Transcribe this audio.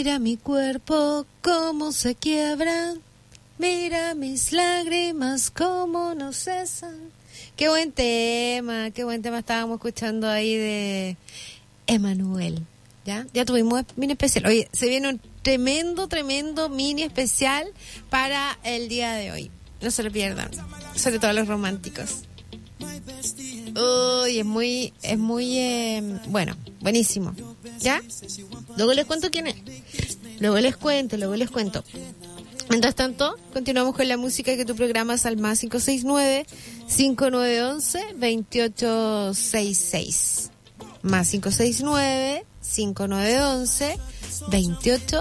Mira mi cuerpo cómo se quiebra, mira mis lágrimas cómo no cesan. Qué buen tema estábamos escuchando ahí de Emanuel. Ya tuvimos mini especial. Oye, se viene un tremendo mini especial para el día de hoy. No se lo pierdan, sobre todo los románticos. Uy, es muy bueno, buenísimo. ¿Ya? Luego les cuento quién es. Luego les cuento. Mientras tanto, continuamos con la música que tú programas al más 569-5911-2866. Más 569-5911-2866.